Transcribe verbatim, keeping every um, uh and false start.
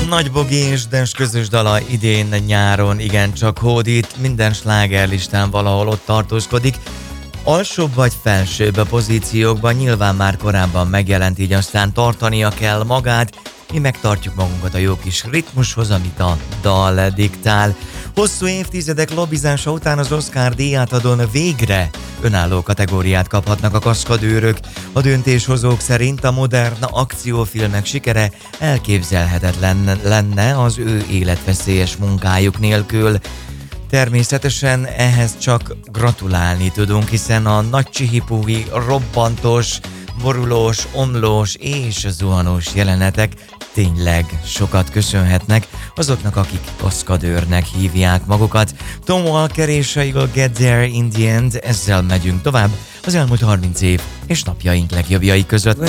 Nagy Bogi és Dens közös dala idén nyáron igencsak hódít, minden slágerlistán valahol ott tartózkodik. Alsóbb vagy felsőbb a pozíciókban nyilván már korábban megjelent, így aztán tartania kell magát. Mi megtartjuk magunkat a jó kis ritmushoz, amit a dal diktál. Hosszú évtizedek lobbizása után az Oscar díjátadón végre önálló kategóriát kaphatnak a kaszkadőrök. A döntéshozók szerint a modern akciófilmek sikere elképzelhetetlen lenne az ő életveszélyes munkájuk nélkül. Természetesen ehhez csak gratulálni tudunk, hiszen a nagy csihipúhi, robbantós, borulós, omlós és zuhanós jelenetek tényleg sokat köszönhetnek azoknak, akik kaszkadőrnek hívják magukat. Tom Walker és a You'll Get There in the End, ezzel megyünk tovább az elmúlt harminc év és napjaink legjobbjai között.